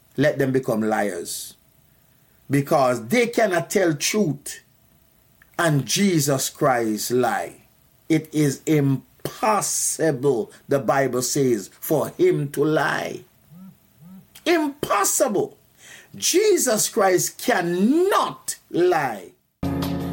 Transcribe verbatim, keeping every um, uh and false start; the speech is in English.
let them become liars. Because they cannot tell truth and Jesus Christ lie. It is impossible, the Bible says, for him to lie. Impossible. Jesus Christ cannot lie.